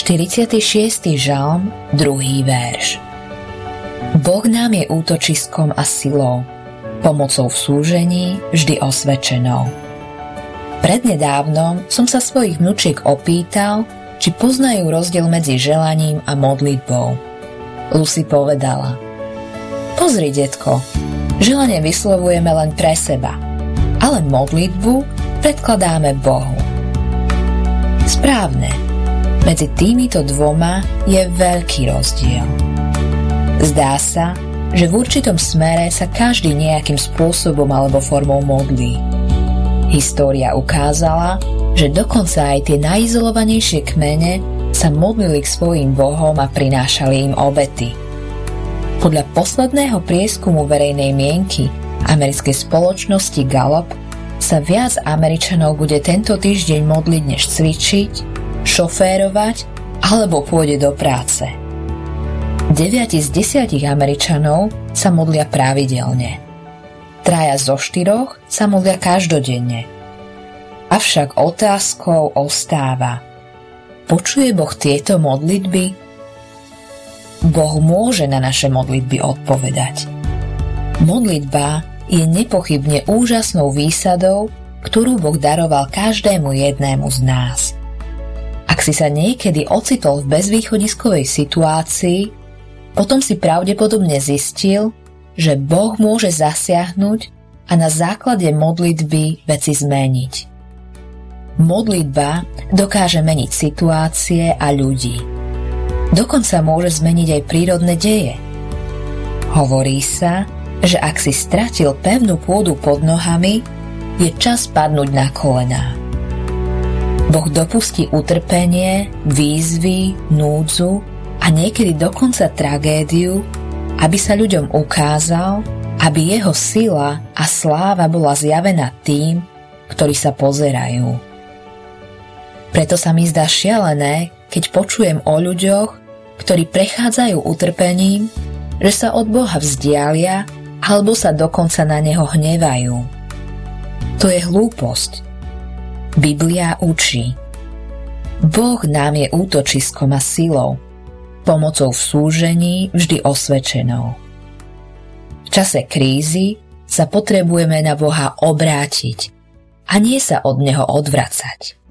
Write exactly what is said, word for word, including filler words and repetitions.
štyridsiaty šiesty žalm, druhý verš. Boh nám je útočiskom a silou, pomocou v súžení vždy osvedčenou. Prednedávnom som sa svojich vnúčiek opýtal, či poznajú rozdiel medzi želaním a modlitbou. Lucy povedala: Pozri, detko, želanie vyslovujeme len pre seba, ale modlitbu predkladáme Bohu. Správne, medzi týmito dvoma je veľký rozdiel. Zdá sa, že v určitom smere sa každý nejakým spôsobom alebo formou modlí. História ukázala, že dokonca aj tie najizolovanejšie kmene sa modlili k svojim bohom a prinášali im obety. Podľa posledného prieskumu verejnej mienky americkej spoločnosti Gallup sa viac Američanov bude tento týždeň modliť, než cvičiť, šoférovať alebo pôjde do práce. deväť z desiatich Američanov sa modlia pravidelne. Traja zo štyroch sa modlia každodenne. Avšak otázkou ostáva: počuje Boh tieto modlitby? Boh môže na naše modlitby odpovedať. Modlitba je nepochybne úžasnou výsadou, ktorú Boh daroval každému jednému z nás. Ak si sa niekedy ocitol v bezvýchodiskovej situácii, potom si pravdepodobne zistil, že Boh môže zasiahnuť a na základe modlitby veci zmeniť. Modlitba dokáže meniť situácie a ľudí. Dokonca môže zmeniť aj prírodné deje. Hovorí sa, že ak si stratil pevnú pôdu pod nohami, je čas padnúť na kolená. Boh dopustí utrpenie, výzvy, núdzu a niekedy dokonca tragédiu, aby sa ľuďom ukázal, aby jeho sila a sláva bola zjavená tým, ktorí sa pozerajú. Preto sa mi zdá šialené, keď počujem o ľuďoch, ktorí prechádzajú utrpením, že sa od Boha vzdialia alebo sa dokonca na neho hnevajú. To je hlúposť. Biblia učí: Boh nám je útočiskom a silou, pomocou v súžení vždy osvedčenou. V čase krízy sa potrebujeme na Boha obrátiť a nie sa od neho odvracať.